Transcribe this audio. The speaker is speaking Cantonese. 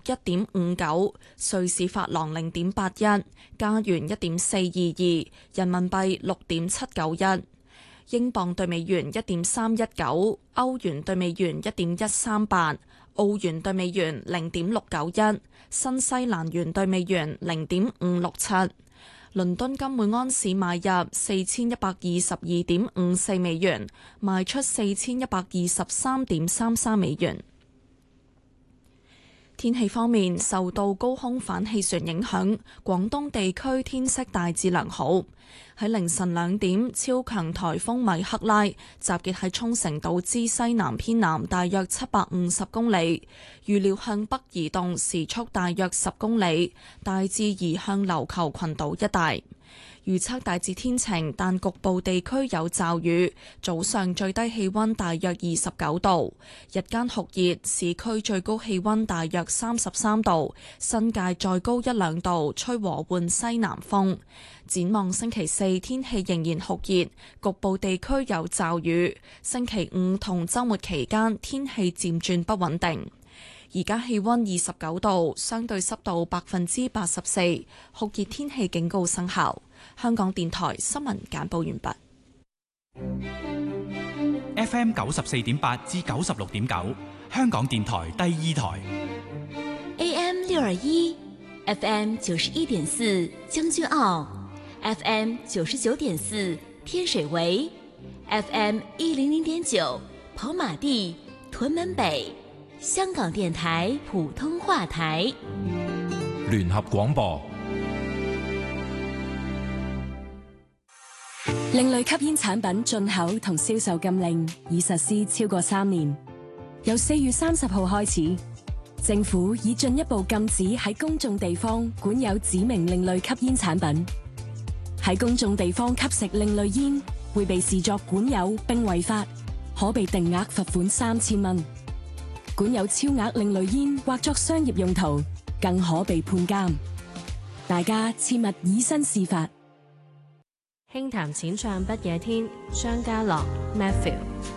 1.59，瑞士法郎0.81，加元1.422，人民幣6.791。英鎊對美元1.319，歐元對美元1.138，澳元對美元0.691，新西蘭元對美元0.567。倫敦金每安士買入4122.54美元，賣出4123.33美元。天氣方面，受到高空反氣旋影響，廣東地區天色大致良好。喺凌晨2點，超強颱風米克拉集結喺沖繩島之西南偏南大約750公里，預料向北移動，時速大約10公里，大致移向琉球群島一帶。預測大致天晴，但局部地區有驟雨。早上最低氣溫大約29度，日間酷熱，市區最高氣溫大約33度，新界再高1-2度，吹和緩西南風。展望星期4天氣仍然酷熱，局部地區有驟雨。星期5同週末期間天氣漸轉不穩定。而家氣溫29度，相對濕度84%，酷熱天氣警告生效。香港電台新聞簡報完畢。 FM 94.8至96.9，香港電台第2台。 AM 621 FM 91.4將軍澳 FM 99.4天水圍 FM 100.9跑馬地屯門北，香港電台普通話台。 聯合廣播。 另類吸煙產品進口同銷售禁令已實施超過3年，由4月30號開始，政府已進一步禁止喺公眾地方管有指明另類吸煙產品。喺公眾地方吸食另類煙會被視作管有並違法，可被定額罰款3000蚊。管有超額另類煙或作商業用途，更可被判監。大家切勿以身試法。 輕談淺唱不夜天，張家樂 Matthew。